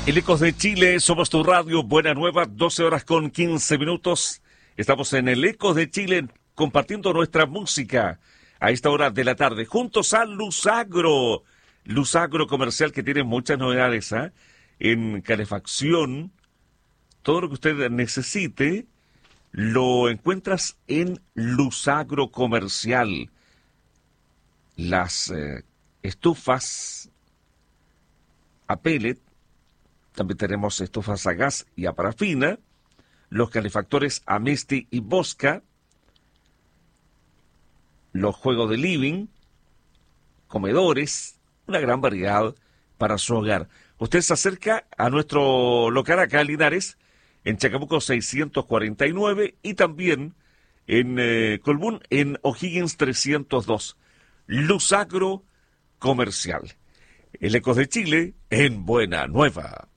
El Ecos de Chile, somos tu radio, Buena Nueva, 12 horas con 15 minutos. Estamos en el Ecos de Chile compartiendo nuestra música a esta hora de la tarde, juntos a Luzagro. Luzagro Comercial, que tiene muchas novedades, en calefacción. Todo lo que usted necesite lo encuentras en Luzagro Comercial. Las estufas a pellet, también tenemos estufas a gas y a parafina, los calefactores Amesti y Bosca, los juegos de living, comedores, una gran variedad para su hogar. Usted se acerca a nuestro local acá en Linares, en Chacabuco 649, y también en Colbún, en O'Higgins 302. Luzagro Comercial. El Ecos de Chile en Buena Nueva.